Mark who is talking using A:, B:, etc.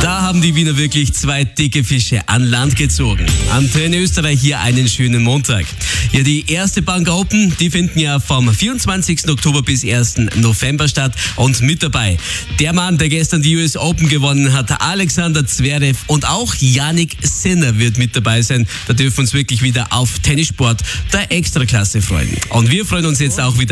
A: Da haben die Wiener wirklich 2 dicke Fische an Land gezogen. Antenne Österreich hier einen schönen Montag. Ja, die erste Bank Open, die finden ja vom 24. Oktober bis 1. November statt. Und mit dabei der Mann, der gestern die US Open gewonnen hat, Alexander Zverev, und auch Jannik Sinner wird mit dabei sein. Da dürfen wir uns wirklich wieder auf Tennissport der Extraklasse freuen. Und wir freuen uns jetzt auch wieder